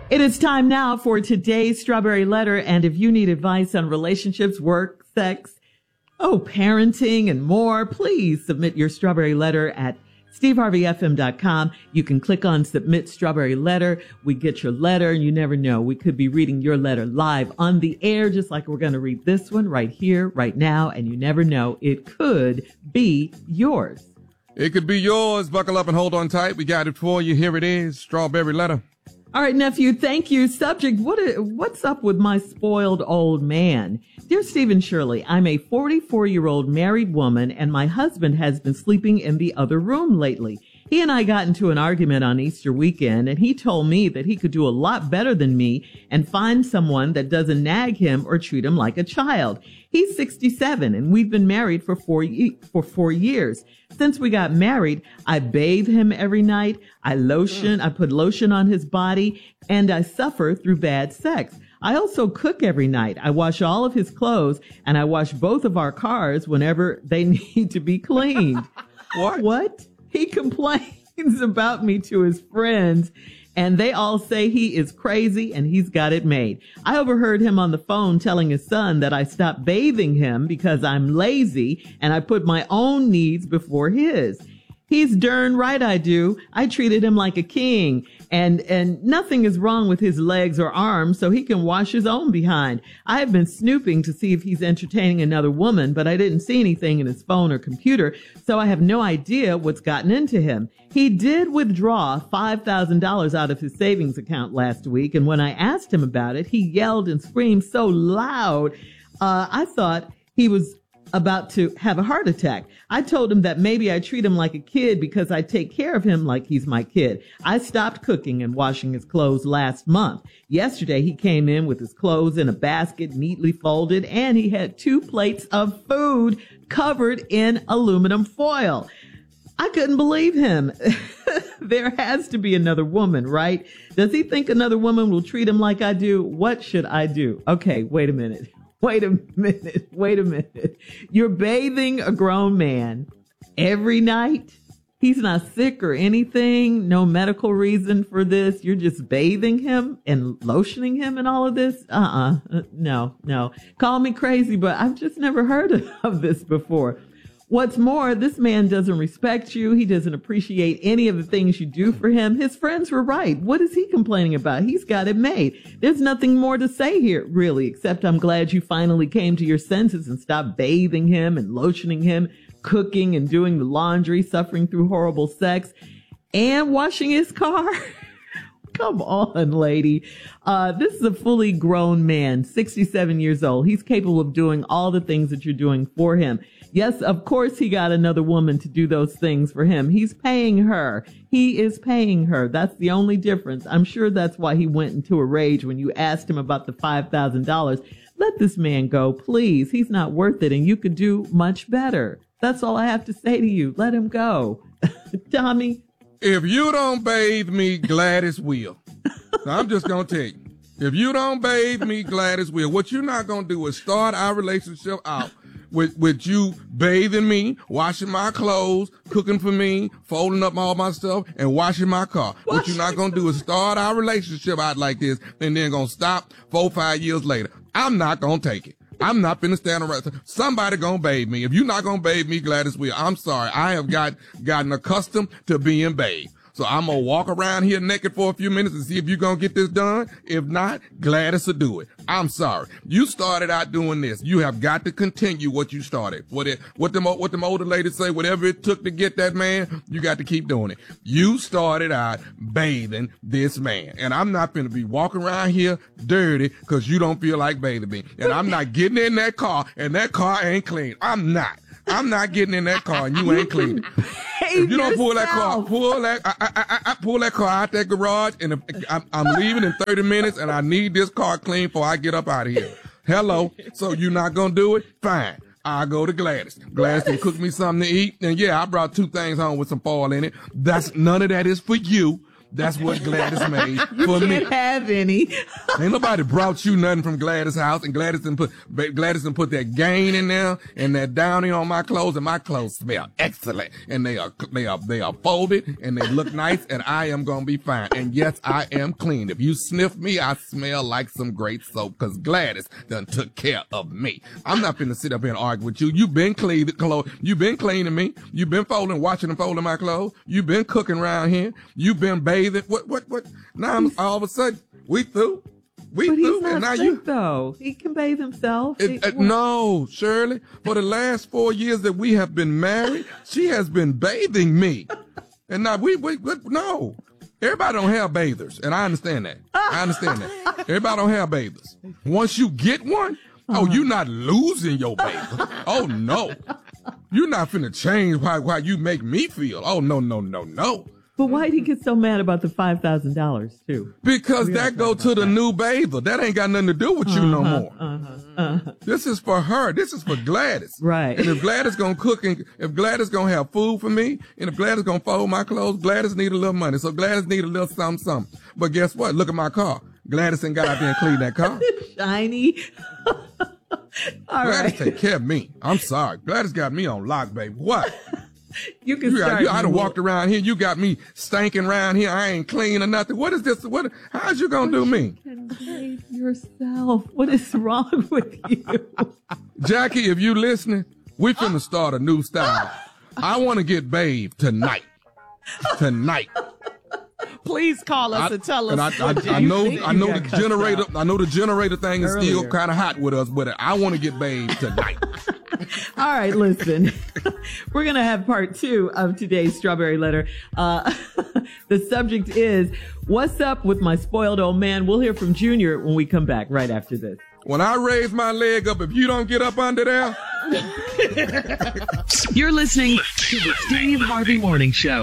It is time now for today's Strawberry Letter. And if you need advice on relationships, work, sex, parenting, and more, please submit your Strawberry Letter at steveharveyfm.com. You can click on Submit Strawberry Letter. We get your letter, and you never know. We could be reading your letter live on the air, just like we're going to read this one right here, right now. And you never know. It could be yours. It could be yours. Buckle up and hold on tight. We got it for you. Here it is. Strawberry Letter. All right, nephew, thank you. Subject, what's up with my spoiled old man? Dear Stephen Shirley, I'm a 44-year-old married woman, and my husband has been sleeping in the other room lately. He and I got into an argument on Easter weekend, and he told me that he could do a lot better than me and find someone that doesn't nag him or treat him like a child. He's 67, and we've been married for 4 years. Since we got married, I bathe him every night. I put lotion on his body, and I suffer through bad sex. I also cook every night. I wash all of his clothes, and I wash both of our cars whenever they need to be cleaned. What? He complains about me to his friends, and they all say he is crazy and he's got it made. I overheard him on the phone telling his son that I stopped bathing him because I'm lazy and I put my own needs before his. He's darn right I do. I treated him like a king, and nothing is wrong with his legs or arms, so he can wash his own behind. I have been snooping to see if he's entertaining another woman, but I didn't see anything in his phone or computer, so I have no idea what's gotten into him. He did withdraw $5,000 out of his savings account last week, and when I asked him about it, he yelled and screamed so loud, I thought he was about to have a heart attack. I told him that maybe I treat him like a kid because I take care of him like he's my kid. I stopped cooking and washing his clothes last month. Yesterday, he came in with his clothes in a basket, neatly folded, and he had 2 plates of food covered in aluminum foil. I couldn't believe him. There has to be another woman, right? Does he think another woman will treat him like I do? What should I do? Okay, wait a minute. You're bathing a grown man every night. He's not sick or anything. No medical reason for this. You're just bathing him and lotioning him and all of this. No. Call me crazy, but I've just never heard of this before. What's more, this man doesn't respect you. He doesn't appreciate any of the things you do for him. His friends were right. What is he complaining about? He's got it made. There's nothing more to say here, really, except I'm glad you finally came to your senses and stopped bathing him and lotioning him, cooking and doing the laundry, suffering through horrible sex, and washing his car. Come on, lady. This is a fully grown man, 67 years old. He's capable of doing all the things that you're doing for him. Yes, of course he got another woman to do those things for him. He's paying her. He is paying her. That's the only difference. I'm sure that's why he went into a rage when you asked him about the $5,000. Let this man go, please. He's not worth it, and you could do much better. That's all I have to say to you. Let him go. Tommy? If you don't bathe me, Gladys will. I'm just going to tell you. If you don't bathe me, Gladys will. What you're not going to do is start our relationship out with you bathing me, washing my clothes, cooking for me, folding up all my stuff, and washing my car. What you're not going to do is start our relationship out like this and then going to stop 4-5 years later. I'm not going to take it. I'm not finna stand around. Somebody gonna bathe me. If you're not gonna bathe me, Gladys will. I'm sorry. I have gotten accustomed to being bathed. So I'm gonna walk around here naked for a few minutes and see if you're gonna get this done. If not, Gladys will do it. I'm sorry. You started out doing this. You have got to continue what you started. What them older ladies say, whatever it took to get that man, you got to keep doing it. You started out bathing this man. And I'm not finna be walking around here dirty because you don't feel like bathing me. And I'm not getting in that car and that car ain't clean. I'm not getting in that car and you ain't cleaning. If you don't pull that car, pull that car out that garage, and if I'm leaving in 30 minutes, and I need this car clean before I get up out of here. Hello. So you're not gonna do it? Fine. I'll go to Gladys. Gladys can cook me something to eat, and yeah, I brought 2 things home with some foil in it. None of that is for you. That's what Gladys made You for me. can't have any. Ain't nobody brought you nothing from Gladys' house, and Gladys done put that gain in there and that downy on my clothes, and my clothes smell excellent, and they are folded and they look nice, and I am gonna be fine. And yes, I am clean. If you sniff me, I smell like some great soap, cause Gladys done took care of me. I'm not finna sit up here and argue with you. You've been cleaning cleaning me. You've been washing and folding my clothes. You've been cooking around here. You've been bathing. What? Now all of a sudden we through. But he's not sick, though. He can bathe himself. No, Shirley. For the last 4 years that we have been married, she has been bathing me. And now no. Everybody don't have bathers, and I understand that. Everybody don't have bathers. Once you get one, you're not losing your bather. Oh, no. You're not finna change how you make me feel. Oh, no. But why did he get so mad about the $5,000 too? Because that go to the new bather. That ain't got nothing to do with you no more. This is for her. This is for Gladys. Right. And if Gladys gonna cook and if Gladys gonna have food for me, and if Gladys gonna fold my clothes, Gladys need a little money. So Gladys need a little something. But guess what? Look at my car. Gladys ain't got out there and clean that car. Shiny. Gladys take care of me. I'm sorry. Gladys got me on lock, baby. What? You can start. I done walked around here. You got me stinking around here. I ain't clean or nothing. What is this? How's you gonna do me? You can bathe yourself. What is wrong with you? Jackie, if you listening, we finna start a new style. I want to get bathed tonight. Please call us and tell us. I know the generator thing is still kind of hot with us, but I want to get bathed tonight. All right, listen. We're going to have part 2 of today's Strawberry Letter. The subject is, what's up with my spoiled old man? We'll hear from Junior when we come back right after this. When I raise my leg up, if you don't get up under there. You're listening to the Steve Harvey Morning Show.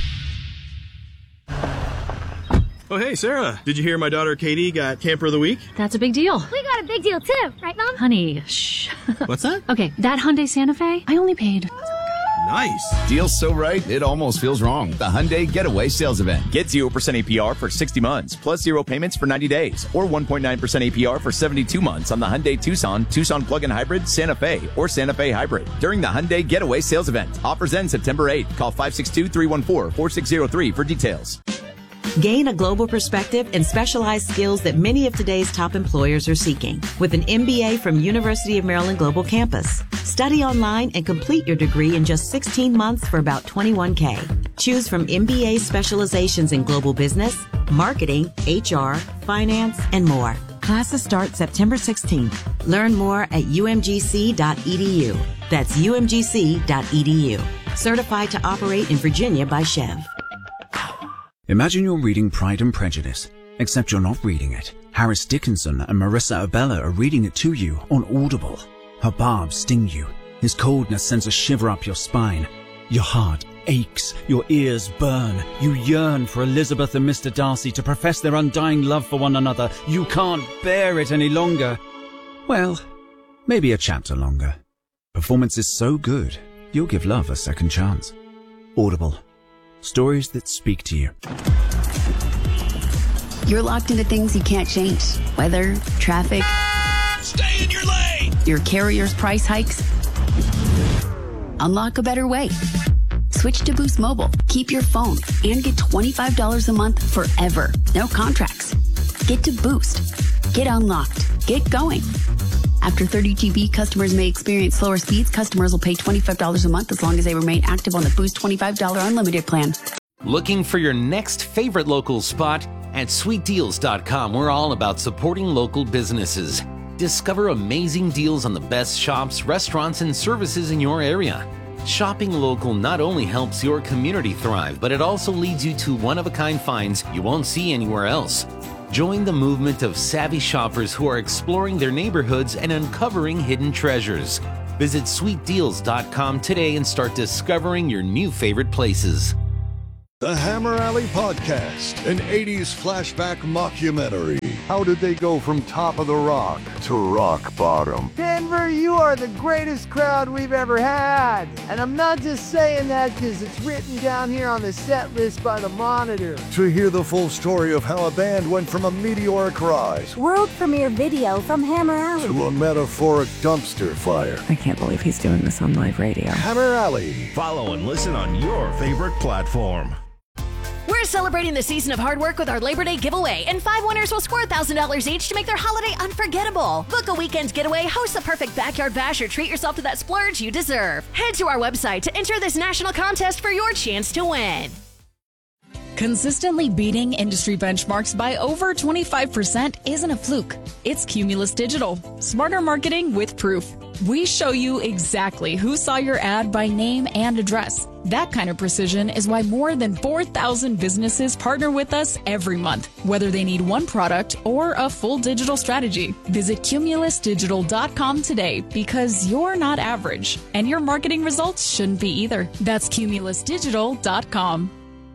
Oh, hey, Sarah. Did you hear my daughter Katie got Camper of the Week? That's a big deal. We got a big deal, too. Right, Mom? Honey, shh. What's that? Okay, that Hyundai Santa Fe, I only paid... Nice. Deal's so right, it almost feels wrong. The Hyundai Getaway Sales Event. Get 0% APR for 60 months, plus 0 payments for 90 days, or 1.9% APR for 72 months on the Hyundai Tucson, Tucson Plug-in Hybrid, Santa Fe, or Santa Fe Hybrid during the Hyundai Getaway Sales Event. Offers end September 8th. Call 562-314-4603 for details. Gain a global perspective and specialized skills that many of today's top employers are seeking with an MBA from University of Maryland Global Campus. Study online and complete your degree in just 16 months for about $21K. Choose from MBA specializations in global business, marketing, HR, finance, and more. Classes start September 16th. Learn more at umgc.edu. That's umgc.edu. Certified to operate in Virginia by Chev. Imagine you're reading Pride and Prejudice, except you're not reading it. Harris Dickinson and Marissa Abella are reading it to you on Audible. Her barbs sting you. His coldness sends a shiver up your spine. Your heart aches. Your ears burn. You yearn for Elizabeth and Mr. Darcy to profess their undying love for one another. You can't bear it any longer. Well, maybe a chapter longer. Performance is so good, you'll give love a second chance. Audible. Stories that speak to you. You're locked into things you can't change. Weather, traffic. Stay in your lane! Your carrier's price hikes. Unlock a better way. Switch to Boost Mobile. Keep your phone and get $25 a month forever. No contracts. Get to Boost. Get unlocked. Get going. After 30 GB, customers may experience slower speeds. Customers will pay $25 a month as long as they remain active on the Boost $25 unlimited plan. Looking for your next favorite local spot? At sweetdeals.com, we're all about supporting local businesses. Discover amazing deals on the best shops, restaurants, and services in your area. Shopping local not only helps your community thrive, but it also leads you to one-of-a-kind finds you won't see anywhere else. Join the movement of savvy shoppers who are exploring their neighborhoods and uncovering hidden treasures. Visit sweetdeals.com today and start discovering your new favorite places. The Hammer Alley Podcast, an 80s flashback mockumentary. How did they go from top of the rock to rock bottom? Denver, you are the greatest crowd we've ever had. And I'm not just saying that because it's written down here on the set list by the Monitor. To hear the full story of how a band went from a meteoric rise, World premiere video from Hammer Alley, to a metaphoric dumpster fire. I can't believe he's doing this on live radio. Hammer Alley. Follow and listen on your favorite platform. We're celebrating the season of hard work with our Labor Day giveaway, and 5 winners will score $1,000 each to make their holiday unforgettable. Book a weekend getaway, host the perfect backyard bash, or treat yourself to that splurge you deserve. Head to our website to enter this national contest for your chance to win. Consistently beating industry benchmarks by over 25% isn't a fluke. It's Cumulus Digital. Smarter marketing with proof. We show you exactly who saw your ad by name and address. That kind of precision is why more than 4,000 businesses partner with us every month, whether they need one product or a full digital strategy. Visit cumulusdigital.com today because you're not average, and your marketing results shouldn't be either. That's cumulusdigital.com.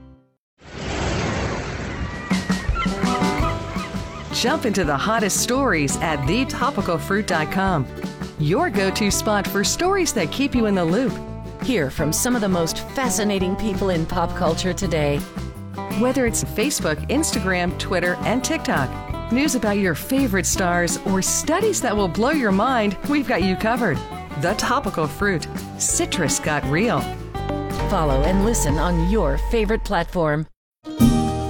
Jump into the hottest stories at thetopicalfruit.com. Your go-to spot for stories that keep you in the loop. Hear from some of the most fascinating people in pop culture today. Whether it's Facebook, Instagram, Twitter, and TikTok, news about your favorite stars, or studies that will blow your mind, we've got you covered. The Topical Fruit. Citrus got real. Follow and listen on your favorite platform.